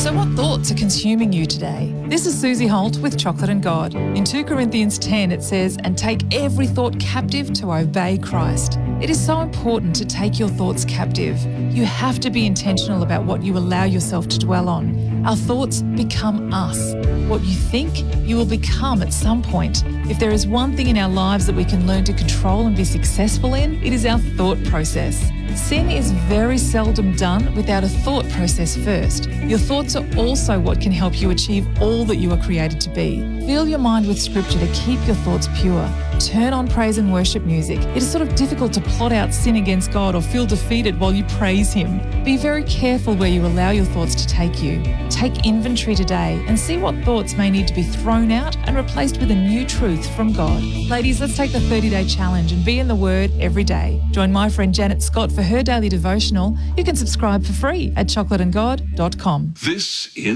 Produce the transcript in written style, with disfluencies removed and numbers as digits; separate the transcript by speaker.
Speaker 1: So what thoughts are consuming you today? This is Susie Holt with Chocolate and God. In 2 Corinthians 10 it says, "And take every thought captive to obey Christ." It is so important to take your thoughts captive. You have to be intentional about what you allow yourself to dwell on. Our thoughts become us. What you think, you will become at some point. If there is one thing in our lives that we can learn to control and be successful in, it is our thought process. Sin is very seldom done without a thought process first. Your thoughts are also what can help you achieve all that you are created to be. Fill your mind with scripture to keep your thoughts pure. Turn on praise and worship music. It is sort of difficult to plot out sin against God or feel defeated while you praise Him. Be very careful where you allow your thoughts to take you. Take inventory today and see what thoughts may need to be thrown out and replaced with a new truth from God. Ladies, let's take the 30-day challenge and be in the Word every day. Join my friend Janet Scott for her daily devotional. You can subscribe for free at chocolateandgod.com.
Speaker 2: This is